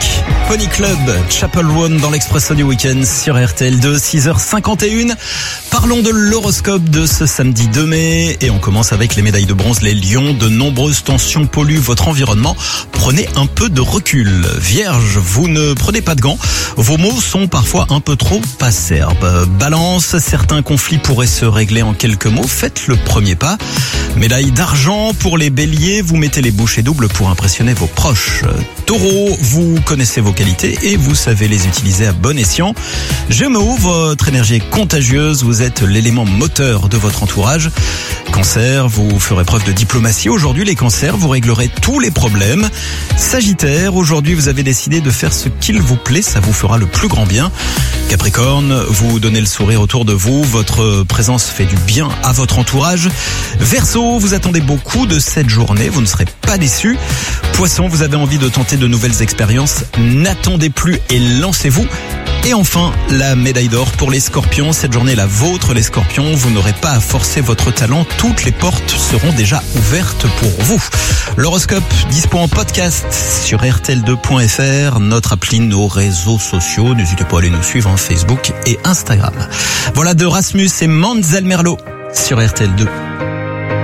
classique. Pony Club, Chapel Roan dans l'Expresso du Week-end sur RTL2, 6h51. Parlons de l'horoscope de ce samedi 2 mai et on commence avec les médailles de bronze, les lions. De nombreuses tensions polluent votre environnement. Prenez un peu de recul. Vierge, vous ne prenez pas de gants. Vos mots sont parfois un peu trop acerbes. Balance, certains conflits pourraient se régler en quelques mots. Faites le premier pas. Médaille d'argent pour les béliers, vous mettez les bouchées doubles pour impressionner vos proches. Taureau, vous connaissez vos qualités et vous savez les utiliser à bon escient. Gémeaux, votre énergie est contagieuse, vous êtes l'élément moteur de votre entourage. Cancer, vous ferez preuve de diplomatie. Aujourd'hui, les cancers, vous réglerez tous les problèmes. Sagittaire, aujourd'hui, vous avez décidé de faire ce qu'il vous plaît, ça vous fera le plus grand bien. Capricorne, vous donnez le sourire autour de vous, votre présence fait du bien à votre entourage. Verseau, vous attendez beaucoup de cette journée, vous ne serez pas déçus. Poisson, vous avez envie de tenter de nouvelles expériences, n'attendez plus et lancez-vous. Et enfin, la médaille d'or pour les scorpions. Cette journée est la vôtre, les scorpions. Vous n'aurez pas à forcer votre talent. Toutes les portes seront déjà ouvertes pour vous. L'horoscope dispo en podcast sur rtl2.fr, notre appli, nos réseaux sociaux. N'hésitez pas à aller nous suivre en Facebook et Instagram. Voilà de Rasmus et Manzal Merlot sur RTL2.